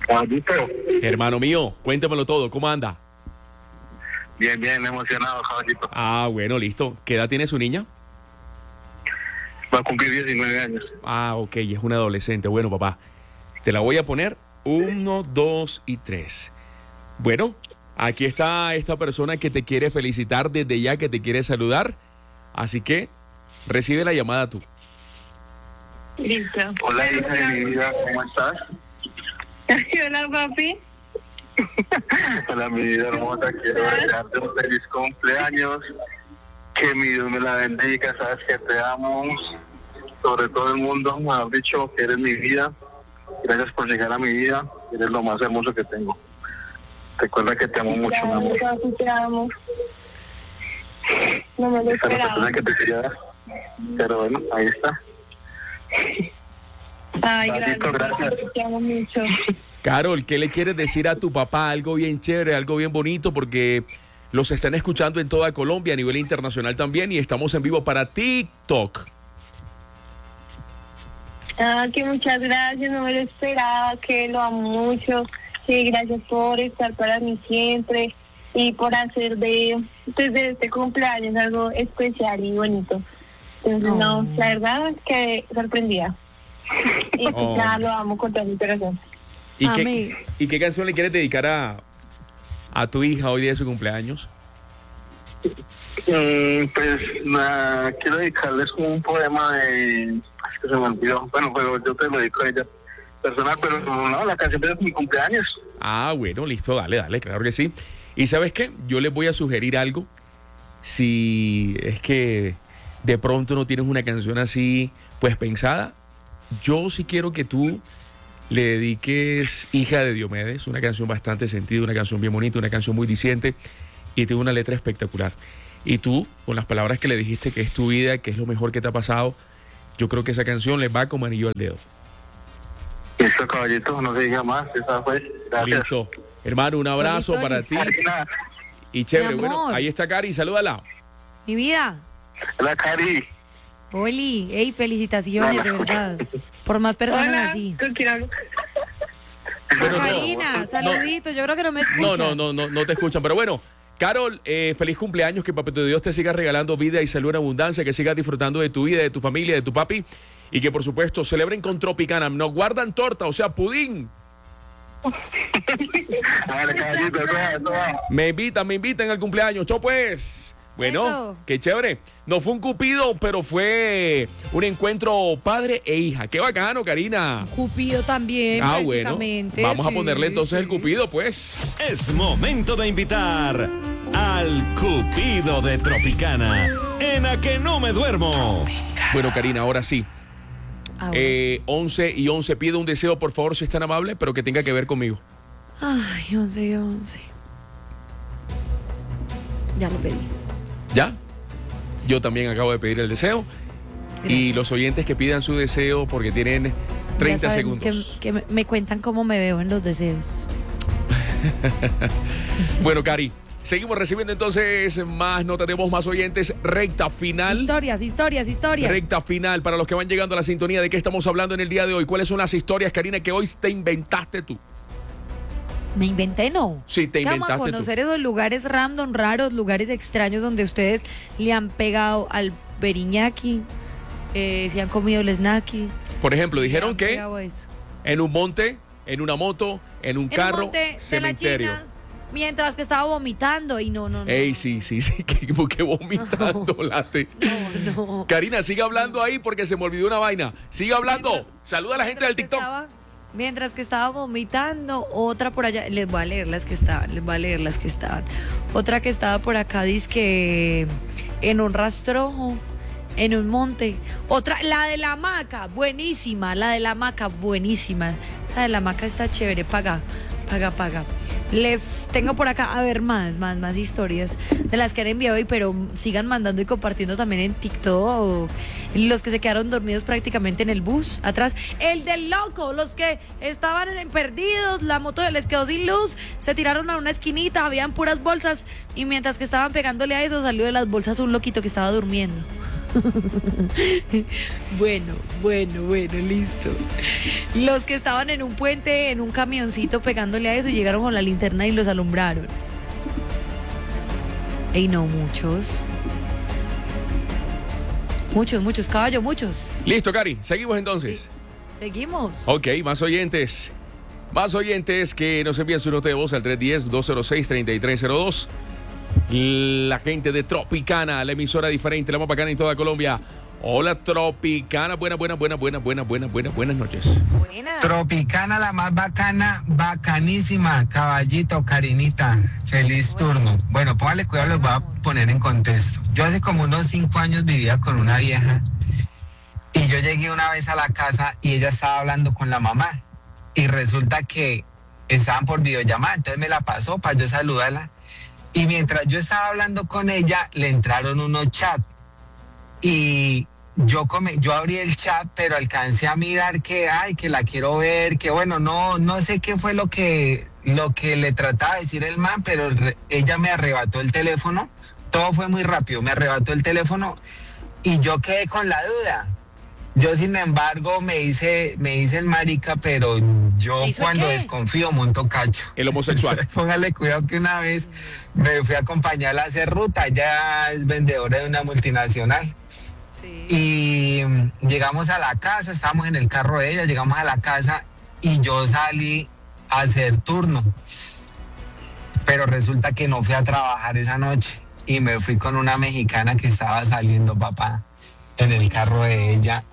Caballito, Hermano mío, cuéntemelo todo, ¿cómo anda? bien, bien emocionado, caballito. Ah, bueno, listo. ¿Qué edad tiene su niña? Va a cumplir 19 años. Ah, ok, es una adolescente. Bueno, papá, te la voy a poner 1, 2 y 3. Bueno, aquí está esta persona que te quiere felicitar desde ya, que te quiere saludar. Así que recibe la llamada tú. Listo. Hola, hija de mi vida, ¿cómo estás? Hola, papi. Hola, mi vida hermosa, quiero desearte un feliz cumpleaños. Que mi Dios me la bendiga, sabes que te amo sobre todo el mundo, me has dicho que eres mi vida. Gracias por llegar a mi vida, eres lo más hermoso que tengo. Recuerda que te amo mucho, mi amor. Papi, te amo. No me lo Esa es la esperaba. persona que te quería dar. Pero bueno, ahí está. Ay, Papito, gracias, gracias. papi, te amo mucho. Carol, ¿qué le quieres decir a tu papá? Algo bien chévere, algo bien bonito, porque los están escuchando en toda Colombia, a nivel internacional también, y estamos en vivo para TikTok. Que muchas gracias, no me lo esperaba, que lo amo mucho. Sí, gracias por estar para mí siempre y por hacer de este cumpleaños algo especial y bonito. Entonces, no, la verdad es que sorprendida. Y pues Oh. nada, lo amo con todo mi corazón. ¿Y qué canción le quieres dedicar a tu hija hoy día de su cumpleaños? Pues nada, quiero dedicarles un poema de... Es que se me olvidó. Bueno, pero yo te lo dedico a ella personal, pero no, la canción de mi cumpleaños. Ah, bueno, listo, dale, claro que sí. ¿Y sabes qué? Yo les voy a sugerir algo. Si es que de pronto no tienes una canción así, pues pensada, yo sí quiero que tú le dediques Hija de Diomedes, una canción bastante sentida, una canción bien bonita, una canción muy diciente y tiene una letra espectacular. Y tú, con las palabras que le dijiste que es tu vida, que es lo mejor que te ha pasado, yo creo que esa canción le va como anillo al dedo. Listo, caballito, no se diga más, esa fue. Gracias. Listo. Hermano, un abrazo para ti. Karina, Y chévere, Mi bueno, amor. ahí está Cari, salúdala. Mi vida. hola, Cari. Oli, hey, felicitaciones, Hola. de verdad. Por más personas Hola, así. ¿con quién hablo? Bueno, Karina, saluditos. Yo creo que no me escuchan. No te escuchan. Pero bueno, Carol, feliz cumpleaños, que Papito Dios te siga regalando vida y salud en abundancia, que sigas disfrutando de tu vida, de tu familia, de tu papi, y que por supuesto celebren con Tropicana. Nos guardan torta, o sea, pudín. Dale, caballito, eso. Me invitan al cumpleaños. Chau, pues. Bueno, Eso. qué chévere. No fue un cupido, pero fue un encuentro padre e hija. Qué bacano, Karina. Cupido también, Ah, bueno. prácticamente. Vamos a sí, ponerle entonces sí. el cupido, pues. Es momento de invitar al Cupido de Tropicana en A Que No Me Duermo. Bueno, Karina, ahora sí. Ahora sí. 11 y 11. Pide un deseo, por favor, si es tan amable, pero que tenga que ver conmigo. Ay, 11 y 11. Ya lo pedí. ¿Ya? Yo también acabo de pedir el deseo. Y Gracias. los oyentes que pidan su deseo porque tienen Ya 30 saben segundos. Que me cuentan cómo me veo en los deseos. Bueno, Cari, seguimos recibiendo entonces más notas de voz, más oyentes. Recta final. Historias. Recta final para los que van llegando a la sintonía. ¿De qué estamos hablando en el día de hoy? ¿Cuáles son las historias, Karina, que hoy te inventaste tú? Me inventé, no. Sí, te Vamos a inventaste tú. conocer esos lugares random, raros, lugares extraños donde ustedes le han pegado al beriñaki, si han comido el snacky. Por ejemplo, le dijeron han que pegado eso. en un monte, en una moto, en un En carro, un monte de la cementerio. China, mientras que estaba vomitando y no. Ey, sí, que vomitando, late. No. Karina, sigue hablando ahí porque se me olvidó una vaina. Sigue hablando. Saluda a la gente del TikTok. Mientras que estaba vomitando, otra por allá, les voy a leer las que estaban. Otra que estaba por acá, dice que en un rastrojo, en un monte. Otra, la de la hamaca, buenísima. Esa de la hamaca está chévere, paga. Les tengo por acá, a ver, más historias de las que han enviado hoy, pero sigan mandando y compartiendo también en TikTok. Los que se quedaron dormidos prácticamente en el bus, atrás. El del loco, los que estaban perdidos, la moto les quedó sin luz, se tiraron a una esquinita, habían puras bolsas, y mientras que estaban pegándole a eso, salió de las bolsas un loquito que estaba durmiendo. Bueno, listo. Los que estaban en un puente, en un camioncito pegándole a eso, llegaron con la linterna y los alumbraron. Ey, no, muchos, caballo, muchos. Listo, Cari, seguimos entonces. Sí. Seguimos. Ok, más oyentes que nos envían su nota de voz al 310-206-3302. La gente de Tropicana, la emisora diferente, la más bacana en toda Colombia. Hola, Tropicana, buenas noches. Buenas. Tropicana, la más bacana, bacanísima, caballito, Karinita, feliz turno. Bueno, póngale cuidado, los voy a poner en contexto. Yo hace como unos 5 años vivía con una vieja y yo llegué una vez a la casa y ella estaba hablando con la mamá y resulta que estaban por videollamada, entonces me la pasó para yo saludarla y mientras yo estaba hablando con ella le entraron unos chats y yo abrí el chat, pero alcancé a mirar que la quiero ver, que bueno, no sé qué fue lo que le trataba de decir el man, pero ella me arrebató el teléfono, todo fue muy rápido, me arrebató el teléfono y yo quedé con la duda. Yo, sin embargo, me hice el marica, pero yo cuando desconfío monto cacho. El homosexual. Póngale cuidado que una vez me fui a acompañarla a hacer ruta, ella es vendedora de una multinacional. Sí. Y llegamos a la casa, estábamos en el carro de ella, llegamos a la casa y yo salí a hacer turno. Pero resulta que no fui a trabajar esa noche y me fui con una mexicana que estaba saliendo, papá, en el carro de ella.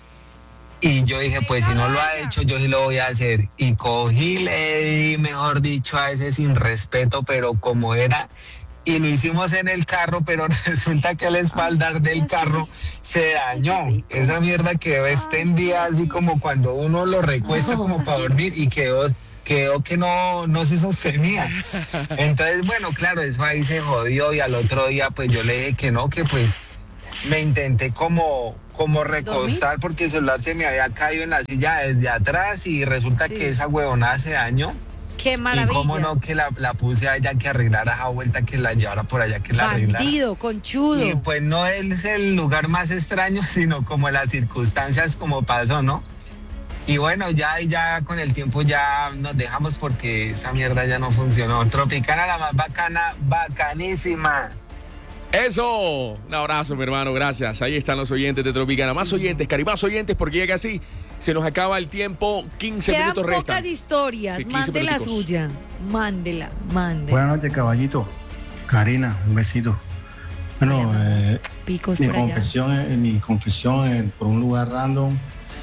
Y yo dije, pues si no lo ha hecho, yo sí lo voy a hacer. Y cogí, le di, mejor dicho, a ese sin respeto, pero como era. Y lo hicimos en el carro, pero resulta que el espaldar del carro se dañó. Esa mierda quedó extendida, así como cuando uno lo recuesta como para dormir y quedó que no se sostenía. Entonces, bueno, claro, eso ahí se jodió y al otro día pues yo le dije que no, que pues me intenté como recostar porque el celular se me había caído en la silla desde atrás y resulta que esa huevonada se dañó. ¡Qué maravilla! Y cómo no, que la puse a ella que arreglara esa vuelta, que la llevara por allá, que la arreglara. Bandido, conchudo. Y pues no es el lugar más extraño, sino como las circunstancias como pasó, ¿no? Y bueno, ya con el tiempo ya nos dejamos porque esa mierda ya no funcionó. Tropicana, la más bacana, bacanísima. Eso, un abrazo, mi hermano, gracias. Ahí están los oyentes de Tropicana. Más oyentes, Cari, más oyentes, porque llega así. Se nos acaba el tiempo, 15 Quedan minutos restan. pocas historias, sí, mande la suya. Mándela. Buenas noches, caballito. Karina, un besito. Bueno, Picos mi por allá. confesión por un lugar random.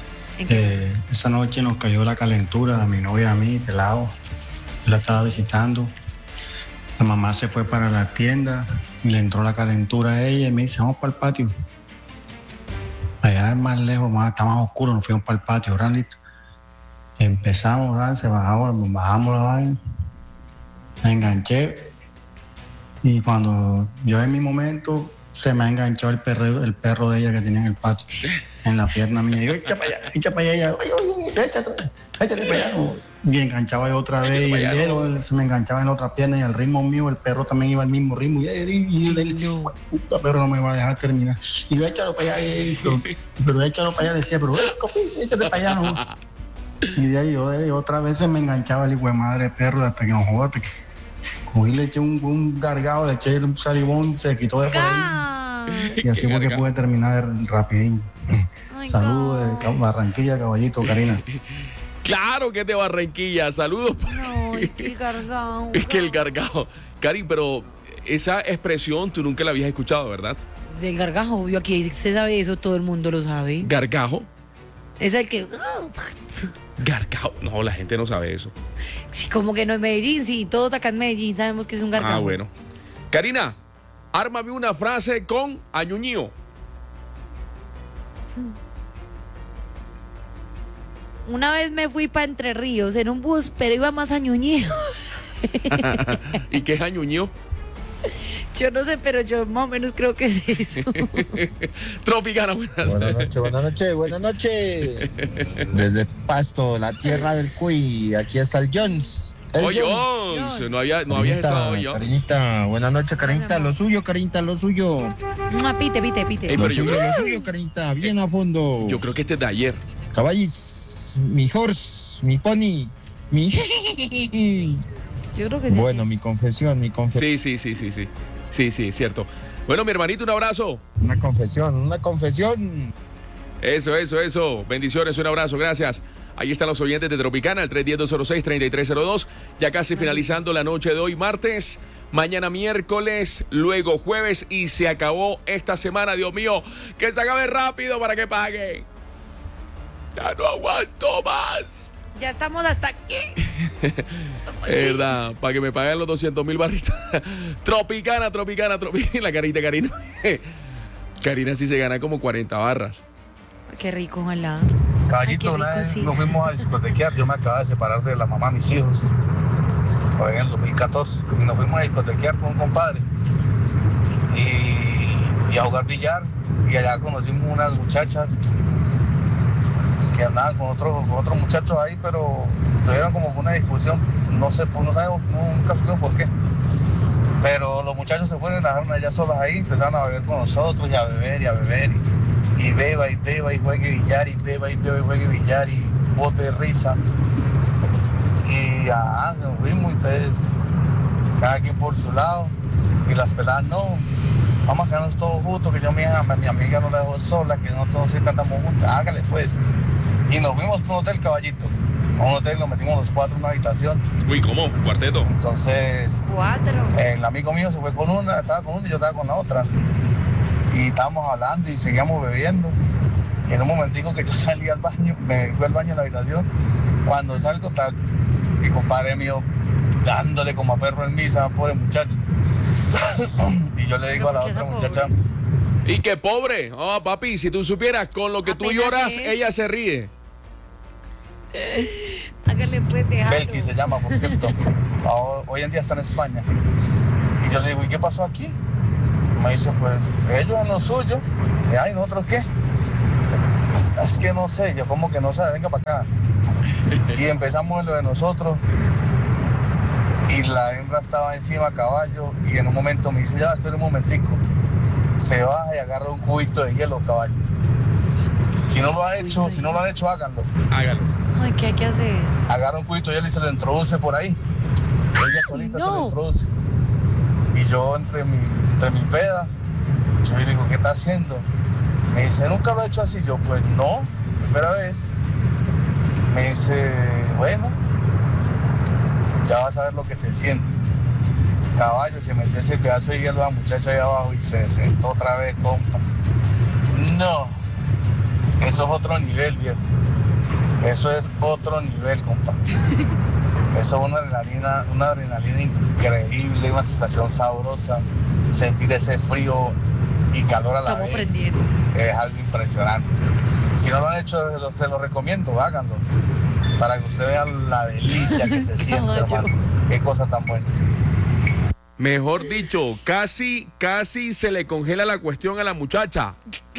Esa noche nos cayó la calentura a mi novia, a mí, pelado. Yo la estaba visitando. La mamá se fue para la tienda y le entró la calentura a ella y me dice, vamos para el patio. Allá es más lejos, está más oscuro, nos fuimos para el patio, ¿verdad? Listo. Empezamos a darse, bajamos la vaina, me enganché y cuando yo en mi momento se me ha enganchado el perro de ella que tenía en el patio, en la pierna mía. Y yo, echa para allá, oye, échate para allá. Y enganchaba yo otra vez y el dedo se me enganchaba en la otra pierna y al ritmo mío el perro también iba al mismo ritmo y el puta perro no me va a dejar terminar. Y yo, échalo para allá, pero échalo para allá, decía, pero échate para allá, no. Y de ahí yo otra vez se me enganchaba el hijo de madre perro hasta que no joda, hasta que cogí, le eché un gargado, le eché un salivón, se quitó de por ahí. Y así fue que pude terminar rapidín. Saludos de Barranquilla, caballito, Karina. Claro que es de Barranquilla, saludos. No, es que el gargao. Es que el gargao. Cari, pero esa expresión tú nunca la habías escuchado, ¿verdad? Del gargajo, obvio, aquí se sabe eso, todo el mundo lo sabe. ¿Gargajo? Es el que... Gargajo. No, la gente no sabe eso. Sí, como que no en Medellín, sí, todos acá en Medellín sabemos que es un gargajo. Ah, bueno. Karina, ármame una frase con añuñío. Una vez me fui para Entre Ríos en un bus, pero iba más añuñío. ¿Y qué es añuñío? Yo no sé, pero yo más o menos creo que es eso. Tropicana, buenas noches. Desde Pasto, la tierra del cuy, aquí está el Jones. Oye, Jones, no habías estado yo. Cariñita, buenas noches, Cariñita, lo suyo, Cariñita, lo suyo. Pite. Pero yo creo Lo suyo, Cariñita, bien a fondo. Yo creo que este es de ayer. Caballis, mi horse, mi pony, mi... Yo creo que sí. Bueno, mi confesión. Sí, cierto. Bueno, mi hermanito, un abrazo. Una confesión. Eso. Bendiciones, un abrazo, gracias. Ahí están los oyentes de Tropicana, el 310-206-3302. Ya casi finalizando la noche de hoy, martes. Mañana miércoles, luego jueves y se acabó esta semana. Dios mío, que se acabe rápido para que paguen. Ya no aguanto más. Ya estamos hasta aquí. Es verdad, para que me paguen los 200,000 barritos. Tropicana. La carita, Karina. Karina sí se gana como 40 barras. Qué rico, ojalá. Caballito, una vez nos fuimos a discotequear. Yo me acababa de separar de la mamá de mis hijos. Fue en el 2014. Y nos fuimos a discotequear con un compadre. Y a jugar billar. Y allá conocimos unas muchachas que andaban con otros muchachos ahí, pero tuvieron como una discusión. No sabemos, nunca supimos por qué. Pero los muchachos se fueron y las dejaron allá solas ahí. Empezaron a beber con nosotros y a beber. Y beba y juegue billar y beba y juegue billar y bote de risa. Y se nos fuimos, entonces cada quien por su lado. Y las peladas, no, vamos a quedarnos todos juntos, que yo mi amiga no la dejo sola, que nosotros siempre andamos juntos, hágale pues. Y nos fuimos a un hotel, Caballito. A un hotel, nos metimos los 4 en una habitación. Uy, ¿cómo? ¿Cuarteto? Entonces, 4. El amigo mío se fue con una, estaba con una y yo estaba con la otra. Y estábamos hablando y seguíamos bebiendo. Y en un momentico que yo salí al baño, me fui al baño en la habitación. Cuando salgo, está mi compadre mío dándole como a perro en misa, pobre muchacho. Y yo le digo a la otra muchacha... Y que pobre. Oh, papi, si tú supieras, con lo que tú lloras, ella se ríe. Hágale pues, déjalo. Belki se llama, por cierto. Hoy en día está en España. Y yo le digo, ¿y qué pasó aquí? Me dice, pues, ellos en lo suyo. Y ay, ¿nosotros qué? Es que no sé, yo como que no sabe, venga para acá. Y empezamos en lo de nosotros. Y la hembra estaba encima a caballo. Y en un momento me dice, ya, espera un momentico. Se baja y agarra un cubito de hielo, caballo. Si no lo han hecho, háganlo. Ay, ¿qué hay que hacer? Agarra un cubito de hielo y se lo introduce por ahí. Ella solita se lo introduce. Y yo entre mi peda, yo le digo, ¿qué está haciendo? Me dice, ¿nunca lo he hecho así? Yo, pues no, primera vez. Me dice, bueno, ya vas a ver lo que se siente. Caballo, se metió ese pedazo de hielo a la muchacha ahí abajo y se sentó otra vez, compa. No, eso es otro nivel, viejo. Eso es otro nivel, compa. Eso es una adrenalina increíble, una sensación sabrosa. Sentir ese frío y calor a la vez. Prendiendo. Es algo impresionante. Si no lo han hecho, se lo recomiendo, háganlo. Para que usted vea la delicia que se siente, hermano. Qué cosa tan buena. Mejor dicho, casi se le congela la cuestión a la muchacha.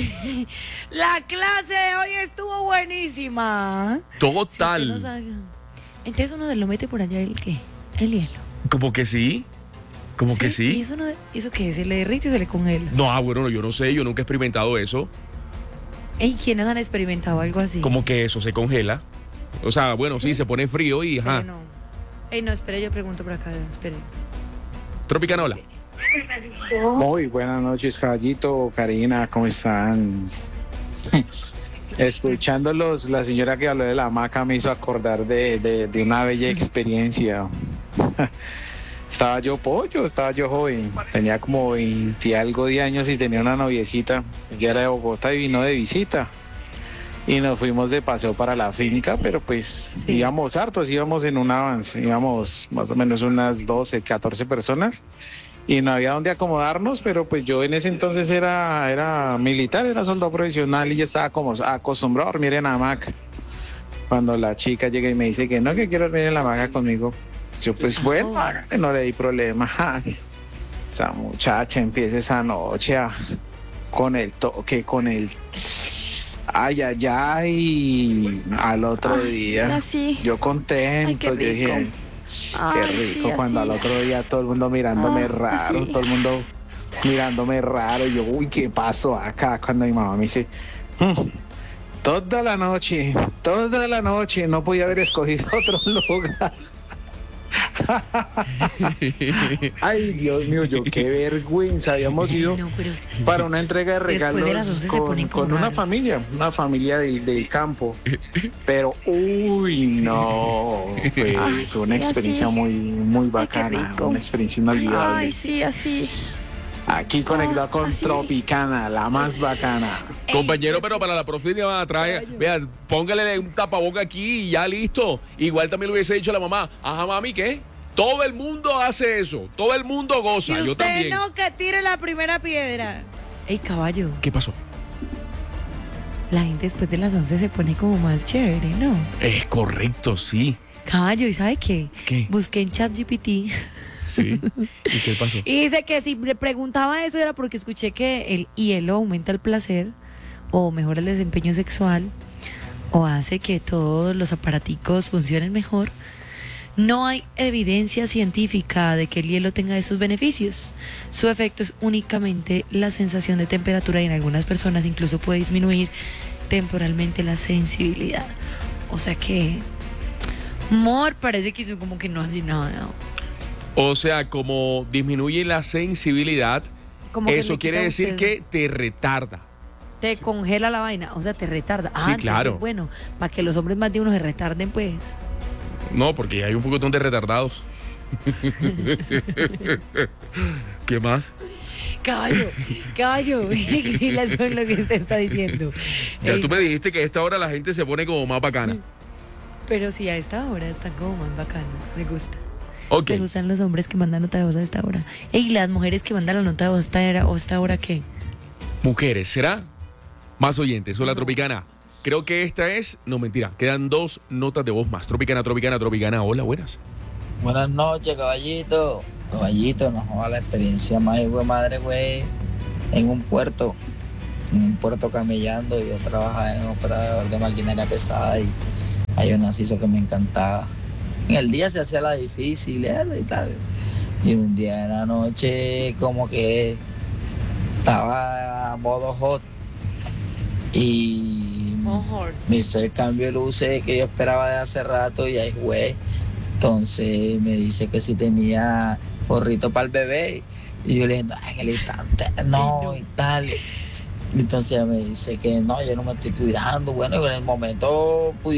La clase de hoy estuvo buenísima. Total. Si no sabe, entonces uno se lo mete por allá el hielo. ¿Cómo que sí? ¿Cómo que sí? ¿Y eso qué? ¿Se le derrite o se le congela? No, bueno, yo no sé, yo nunca he experimentado eso. ¿Y quiénes han experimentado algo así? ¿Cómo que eso se congela? O sea, bueno, sí, se pone frío y ajá. No, espere, yo pregunto por acá, espere. Tropicana, hola. Muy buenas noches, Caballito, Karina, ¿cómo están? Escuchándolos, la señora que habló de la hamaca me hizo acordar de una bella experiencia. Estaba yo joven, tenía como 20 y algo de años y tenía una noviecita, ella era de Bogotá y vino de visita. Y nos fuimos de paseo para la finca, pero pues íbamos hartos, íbamos en un avance, íbamos más o menos unas 12, 14 personas y no había dónde acomodarnos, pero pues yo en ese entonces era militar, era soldado profesional y yo estaba como acostumbrado a dormir en hamaca. Cuando la chica llega y me dice que no, que quiero dormir en la hamaca conmigo, yo pues bueno, no le di problema. Esa muchacha empieza esa noche con el toque, con el... Ay, al otro día, yo contento, yo dije, Qué rico cuando al otro día todo el mundo mirándome raro, todo el mundo mirándome raro. Y yo, uy, ¿qué pasó acá? Cuando mi mamá me dice, toda la noche, no podía haber escogido otro lugar. Ay, Dios mío, qué vergüenza. Habíamos ido para una entrega de regalos con una familia del campo. Pero, uy, no. Fue una experiencia muy bacana. Una experiencia inolvidable. Ay, sí, así. Aquí conectado con Tropicana, la más bacana. Compañero, pero para la próxima trae, vean, póngale un tapaboca aquí y ya listo. Igual también le hubiese dicho a la mamá, ajá, mami, ¿qué? Todo el mundo hace eso, todo el mundo goza, yo también. Si usted no, que tire la primera piedra. Ey, caballo. ¿Qué pasó? La gente después de las 11 se pone como más chévere, ¿no? Es correcto, sí. Caballo, ¿y sabe qué? ¿Qué? Busqué en ChatGPT. Sí. ¿Y qué pasó? Y dice que si le preguntaba eso era porque escuché que el hielo aumenta el placer o mejora el desempeño sexual o hace que todos los aparaticos funcionen mejor. No hay evidencia científica de que el hielo tenga esos beneficios. Su efecto es únicamente la sensación de temperatura y en algunas personas incluso puede disminuir temporalmente la sensibilidad. O sea que amor parece que eso como que no hace nada. O sea, como disminuye la sensibilidad, como eso quiere decir que te retarda. Te congela la vaina, o sea, te retarda. Sí, claro. Bueno, para que los hombres más de uno se retarden, pues. No, porque hay un poquitón de retardados. ¿Qué más? Caballo, eso es lo que usted está diciendo. Ya tú me dijiste que a esta hora la gente se pone como más bacana. Pero sí, a esta hora están como más bacanos, me gusta. Okay. Me gustan los hombres que mandan nota de voz a esta hora. Y las mujeres que mandan la nota de voz a esta hora, ¿qué? Mujeres, ¿será? Más oyentes, Hola Tropicana. Creo que esta es, no mentira, quedan 2 notas de voz más. Tropicana, hola, buenas. Buenas noches, caballito. Caballito, nos joda la experiencia más hijo de madre, güey. En un puerto camellando. Yo trabajaba en operador de maquinaria pesada y hay un aciso que me encantaba. En el día se hacía la difícil y tal. Y un día en la noche como que estaba a modo hot. Y me hizo el cambio de luces que yo esperaba de hace rato y ahí güey. Entonces me dice que si tenía forrito para el bebé. Y yo le dije, no, en el instante, no, y tal. Entonces ella me dice que no, yo no me estoy cuidando. Bueno, y en el momento